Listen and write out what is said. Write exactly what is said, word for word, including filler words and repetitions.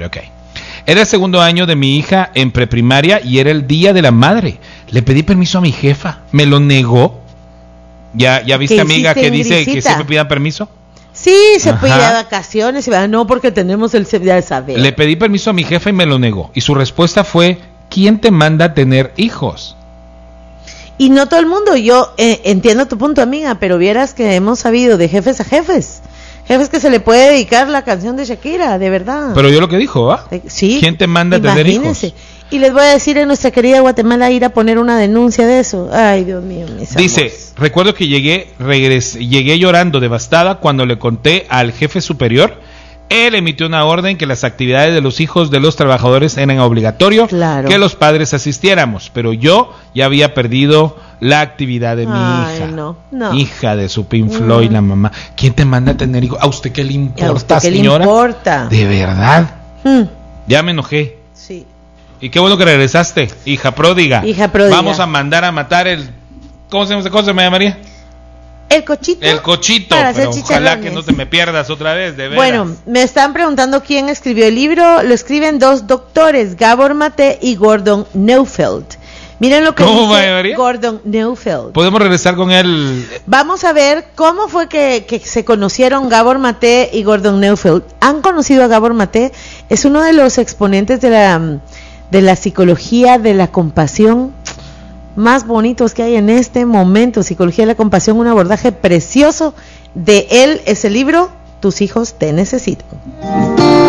nombre, ok. Era el segundo año de mi hija en preprimaria y era el día de la madre. Le pedí permiso a mi jefa, me lo negó. ¿Ya, ya viste, amiga, que dice grisita? Que siempre pidan permiso? Sí, se pide de vacaciones, no porque tenemos el de saber. Le pedí permiso a mi jefa y me lo negó. Y su respuesta fue, ¿quién te manda a tener hijos? Y no todo el mundo, yo eh, entiendo tu punto, amiga, pero vieras que hemos sabido de jefes a jefes. Jefes que se le puede dedicar la canción de Shakira, de verdad. Pero yo lo que dijo, ¿va? ¿ah? Sí. ¿Quién te manda a tener hijos? Y les voy a decir en nuestra querida Guatemala ir a poner una denuncia de eso. Ay, Dios mío, mis Dice, amores. recuerdo que llegué, regresé, llegué llorando devastada cuando le conté al jefe superior. Él emitió una orden que las actividades de los hijos de los trabajadores eran obligatorio, claro, que los padres asistiéramos, pero yo ya había perdido la actividad de mi Ay, hija. No, no. Hija de su Pink Floyd, mm. la mamá. ¿Quién te manda a tener hijos? ¿A usted qué le importa, ¿A usted qué señora? le importa? ¿De verdad? Mm. Ya me enojé. Sí. Y qué bueno que regresaste, hija pródiga. Hija pródiga. Vamos a mandar a matar el... ¿Cómo se llama esa cosa, me llamaría? El cochito. El cochito, pero ojalá que no te me pierdas otra vez, de veras. Bueno, me están preguntando quién escribió el libro. Lo escriben dos doctores, Gabor Mate y Gordon Neufeld. Miren lo que ¿Cómo dice María? Gordon Neufeld. ¿Podemos regresar con él? Vamos a ver cómo fue que, que se conocieron Gabor Mate y Gordon Neufeld. ¿Han conocido a Gabor Mate? Es uno de los exponentes de la, de la psicología de la compasión más bonitos que hay en este momento. Psicología de la compasión, un abordaje precioso de él. Es el libro Tus hijos te necesitan.